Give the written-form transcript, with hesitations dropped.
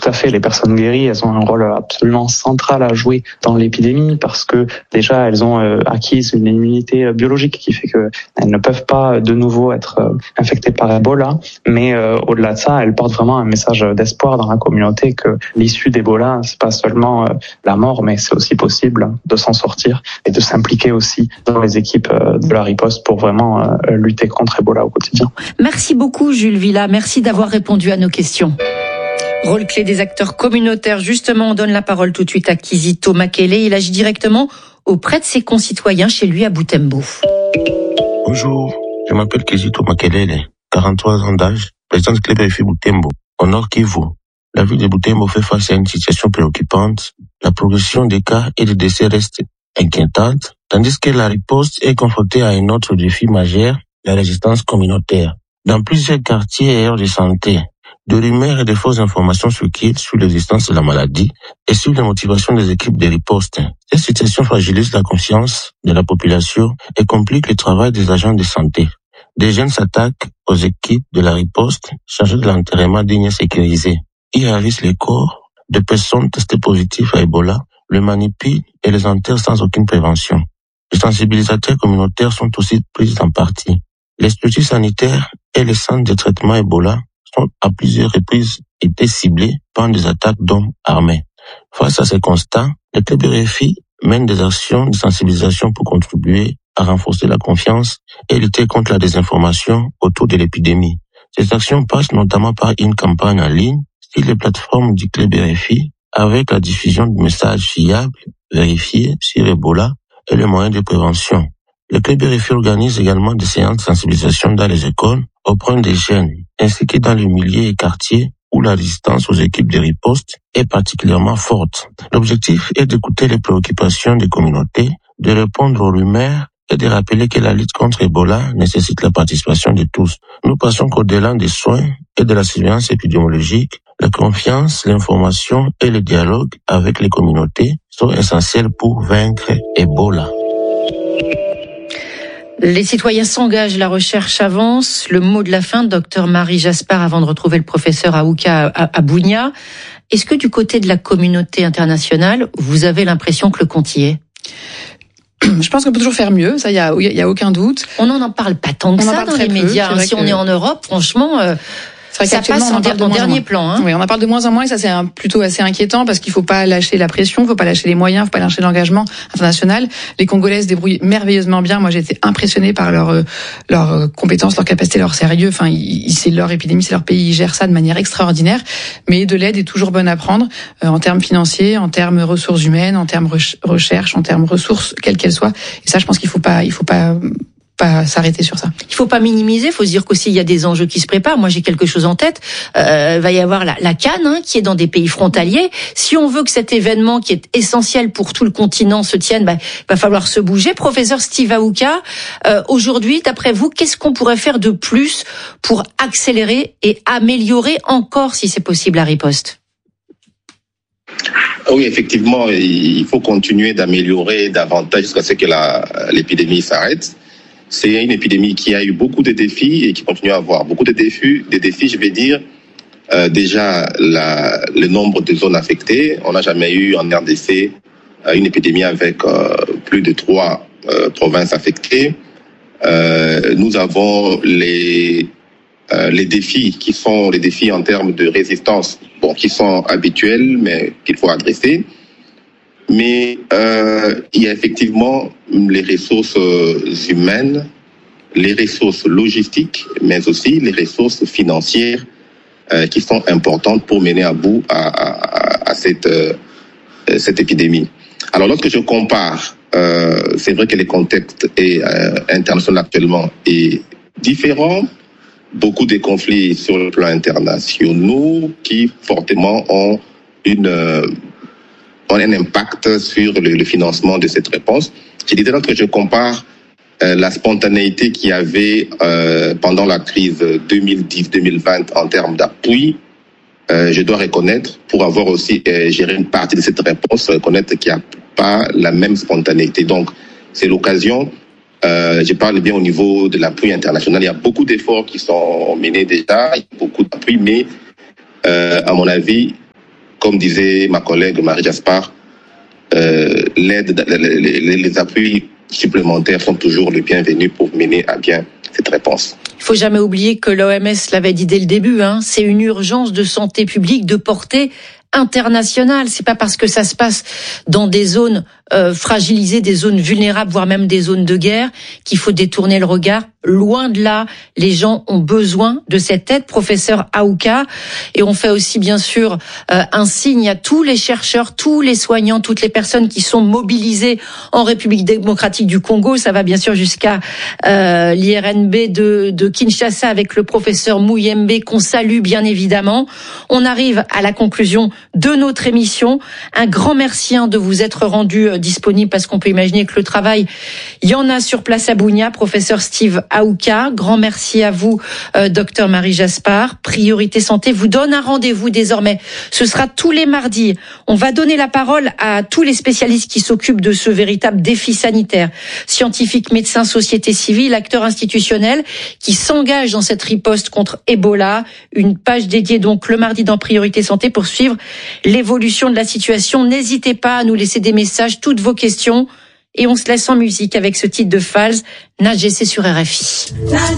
tout à fait. Les personnes guéries, elles ont un rôle absolument central à jouer dans l'épidémie parce que déjà, elles ont acquis une immunité biologique qui fait qu'elles ne peuvent pas de nouveau être infectées par Ebola. Mais au-delà de ça, elles portent vraiment un message d'espoir dans la communauté que l'issue d'Ebola, c'est pas seulement la mort, mais c'est aussi possible de s'en sortir et de s'impliquer aussi dans les équipes de la riposte pour vraiment lutter contre Ebola au quotidien. Merci beaucoup Jules Villa, merci d'avoir répondu à nos questions. Rôle clé des acteurs communautaires, justement, on donne la parole tout de suite à Kizito Makele. Il agit directement auprès de ses concitoyens chez lui à Butembo. Bonjour, je m'appelle Kizito Makele, 43 ans d'âge, président du club RFI Butembo, au Nord Kivu. La ville de Butembo fait face à une situation préoccupante. La progression des cas et des décès reste inquiétante, tandis que la riposte est confrontée à un autre défi majeur, la résistance communautaire. Dans plusieurs quartiers et aires de santé, de rumeurs et de fausses informations circulent sur l'existence de la maladie et sur les motivations des équipes de riposte. Cette situation fragilise la confiance de la population et complique le travail des agents de santé. Des jeunes s'attaquent aux équipes de la riposte chargées de l'enterrement digne et sécurisé. Ils ravissent les corps de personnes testées positives à Ebola, le manipulent et les enterrent sans aucune prévention. Les sensibilisateurs communautaires sont aussi pris en partie. Les structures sanitaires et les centres de traitement Ebola sont à plusieurs reprises été ciblés par des attaques d'hommes armés. Face à ces constats, le club RFI mène des actions de sensibilisation pour contribuer à renforcer la confiance et lutter contre la désinformation autour de l'épidémie. Ces actions passent notamment par une campagne en ligne sur les plateformes du club RFI avec la diffusion de messages fiables, vérifiés sur Ebola et les moyens de prévention. Le club RFI organise également des séances de sensibilisation dans les écoles auprès des jeunes, ainsi que dans les milieux et quartiers où la résistance aux équipes de riposte est particulièrement forte. L'objectif est d'écouter les préoccupations des communautés, de répondre aux rumeurs et de rappeler que la lutte contre Ebola nécessite la participation de tous. Nous passons qu'au-delà des soins et de la surveillance épidémiologique, la confiance, l'information et le dialogue avec les communautés sont essentiels pour vaincre Ebola. Les citoyens s'engagent, la recherche avance. Le mot de la fin, docteur Marie Jaspard, avant de retrouver le professeur Aouka à Bunia. Est-ce que du côté de la communauté internationale, vous avez l'impression que le compte y est ? Je pense qu'on peut toujours faire mieux, ça, il y a aucun doute. On n'en parle pas tant que ça dans les médias. Si on est en Europe, franchement, ça passe en dernier plan. Hein. Oui, on en parle de moins en moins et ça c'est plutôt assez inquiétant parce qu'il faut pas lâcher la pression, il faut pas lâcher les moyens, il faut pas lâcher l'engagement international. Les Congolais se débrouillent merveilleusement bien. Moi, j'ai été impressionnée par leur compétence, leur capacité, leur sérieux. Enfin, c'est leur épidémie, c'est leur pays, ils gèrent ça de manière extraordinaire. Mais de l'aide est toujours bonne à prendre en termes financiers, en termes ressources humaines, en termes recherche, en termes ressources, quelles qu'elles soient. Et ça, je pense qu'il faut pas s'arrêter sur ça. Il faut pas minimiser, il faut se dire qu'aussi il y a des enjeux qui se préparent. Moi, j'ai quelque chose en tête. Va y avoir la CAN, qui est dans des pays frontaliers. Si on veut que cet événement qui est essentiel pour tout le continent se tienne, va falloir se bouger. Professeur Steve Aouka, aujourd'hui, d'après vous, qu'est-ce qu'on pourrait faire de plus pour accélérer et améliorer encore, si c'est possible, la riposte ? Oui, effectivement, il faut continuer d'améliorer davantage jusqu'à ce que l'épidémie s'arrête. C'est une épidémie qui a eu beaucoup de défis et qui continue à avoir beaucoup de défis, je vais dire. Déjà, le nombre de zones affectées. On n'a jamais eu en RDC une épidémie avec plus de 3 provinces affectées. Nous avons les défis qui sont les défis en termes de résistance, qui sont habituels, mais qu'il faut adresser. Mais il y a effectivement les ressources humaines, les ressources logistiques, mais aussi les ressources financières qui sont importantes pour mener à bout à cette épidémie. Alors lorsque je compare, c'est vrai que le contexte international actuellement est différent. Beaucoup de conflits sur le plan international qui fortement ont un impact sur le financement de cette réponse. Je disais lorsque je compare la spontanéité qu'il y avait pendant la crise 2010-2020 en termes d'appui, je dois reconnaître, pour avoir aussi géré une partie de cette réponse, reconnaître qu'il n'y a pas la même spontanéité. Donc, c'est l'occasion, je parle bien au niveau de l'appui international, il y a beaucoup d'efforts qui sont menés déjà, il y a beaucoup d'appui, mais à mon avis, comme disait ma collègue Marie Jaspar, les appuis supplémentaires sont toujours les bienvenus pour mener à bien cette réponse. Il faut jamais oublier que l'OMS l'avait dit dès le début, c'est une urgence de santé publique de portée internationale. C'est pas parce que ça se passe dans des zones fragilisées, des zones vulnérables, voire même des zones de guerre, qu'il faut détourner le regard. Loin de là, les gens ont besoin de cette aide, professeur Aouka. Et on fait aussi, bien sûr, un signe à tous les chercheurs, tous les soignants, toutes les personnes qui sont mobilisées en République démocratique du Congo. Ça va bien sûr jusqu'à l'IRNB de Kinshasa avec le professeur Mouyembe, qu'on salue bien évidemment. On arrive à la conclusion de notre émission. Un grand merci de vous être rendu disponible, parce qu'on peut imaginer que le travail, il y en a sur place à Bunia. Professeur Steve Aouka, grand merci à vous, docteur Marie Jaspar. Priorité Santé vous donne un rendez-vous désormais. Ce sera tous les mardis. On va donner la parole à tous les spécialistes qui s'occupent de ce véritable défi sanitaire. Scientifiques, médecins, société civile, acteurs institutionnels qui s'engagent dans cette riposte contre Ebola. Une page dédiée donc le mardi dans Priorité Santé pour suivre l'évolution de la situation. N'hésitez pas à nous laisser des messages, toutes vos questions. Et on se laisse en musique avec ce titre de Falz, Nage, c'est sur RFI.